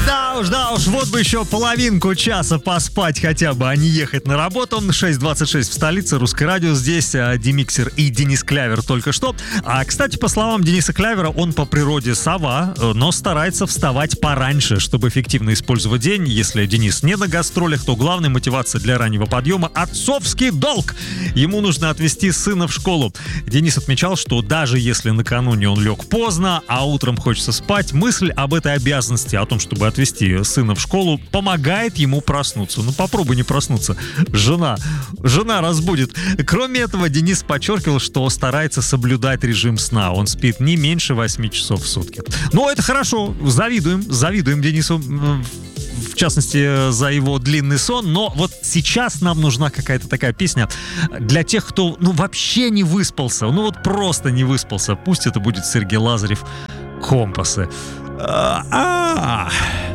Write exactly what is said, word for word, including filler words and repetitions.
Да уж, да уж, вот бы еще половинку часа поспать хотя бы, а не ехать на работу. шесть двадцать шесть в столице, Русское радио. Здесь а, Демиксер и Денис Клявер только что. А, кстати, по словам Дениса Клявера, он по природе сова, но старается вставать пораньше, чтобы эффективно использовать день. Если Денис не на гастролях, то главная мотивация для раннего подъема — отцовский долг. Ему нужно отвезти сына в школу. Денис отмечал, что даже если накануне он лег поздно, а утром хочется спать, мысль об этой обязанности, о том, чтобы отвезти сына в школу, помогает ему проснуться. Ну попробуй не проснуться. Жена, жена разбудит. Кроме этого, Денис подчеркивал, что старается соблюдать режим сна. Он спит не меньше восьми часов в сутки. Ну, это хорошо. Завидуем, завидуем Денису. В частности, за его длинный сон. Но вот сейчас нам нужна какая-то такая песня для тех, кто, ну, вообще не выспался. Ну, вот просто не выспался. Пусть это будет Сергей Лазарев «Компасы». А-а-а.